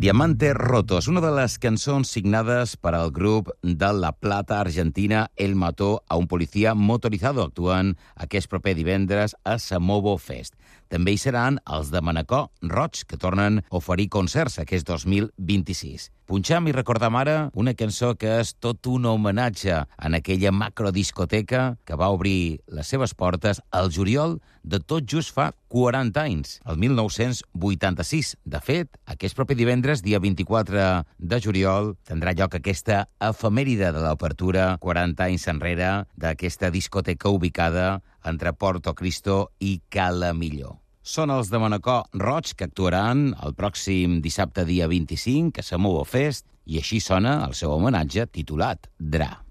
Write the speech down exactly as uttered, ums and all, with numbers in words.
Diamante Roto és una de les cançons signades per al grup de La Plata argentina El Mató a un Policía Motorizado, actuant aquest proper divendres a Samovo Fest. També hi seran els de Manacor Roig, que tornen a oferir concerts aquest dos mil vint-i-sis. Punxam i recordam ara una cançó que és tot un homenatge en aquella macrodiscoteca que va obrir les seves portes al juliol de tot just fa quaranta anys, el mil nou-cents vuitanta-sis. De fet, aquest propi divendres, dia vint-i-quatre de juliol, tindrà lloc aquesta efemèride de l'obertura quaranta anys enrere d'aquesta discoteca ubicada entre Porto Cristo i Cala Millor. Són els de Manacor Roig que actuaran el pròxim dissabte dia vint-i-cinc a Samovo Fest i així sona el seu homenatge titulat Dra.